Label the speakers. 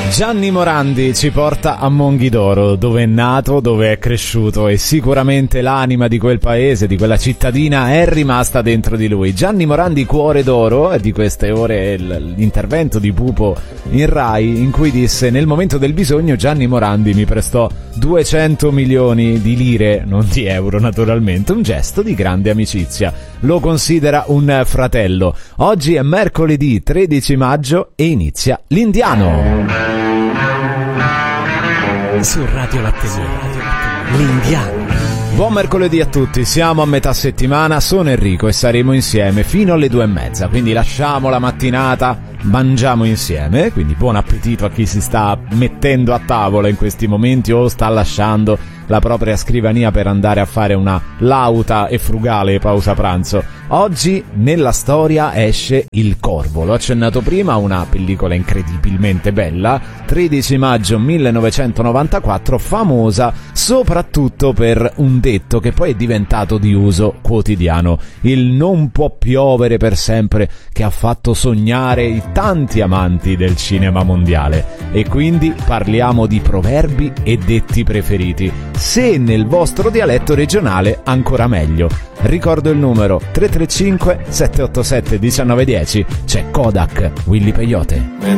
Speaker 1: Gianni Morandi ci porta a Monghidoro, dove è nato, dove è cresciuto, e sicuramente l'anima di quel paese, di quella cittadina, è rimasta dentro di lui. Gianni Morandi, Cuore d'Oro, di queste ore l'intervento di Pupo in Rai, in cui disse: nel momento del bisogno Gianni Morandi mi prestò 200 milioni di lire, non di euro naturalmente, un gesto di grande amicizia. Lo considera un fratello. Oggi è mercoledì 13 maggio e inizia l'Indiano.
Speaker 2: Su Radio Latteria, l'Indiano.
Speaker 1: Buon mercoledì a tutti, siamo a metà settimana, sono Enrico e saremo insieme fino alle 2:30, quindi lasciamo la mattinata, mangiamo insieme, quindi buon appetito a chi si sta mettendo a tavola in questi momenti o sta lasciando la propria scrivania per andare a fare una lauta e frugale pausa pranzo. Oggi nella storia esce Il Corvo, l'ho accennato prima, una pellicola incredibilmente bella, 13 maggio 1994, famosa soprattutto per un detto che poi è diventato di uso quotidiano: il non può piovere per sempre, che ha fatto sognare i tanti amanti del cinema mondiale. E quindi parliamo di proverbi e detti preferiti, se nel vostro dialetto regionale ancora meglio. Ricordo il numero 335 787 1910, c'è Kodak, Willy Peyote.
Speaker 3: Me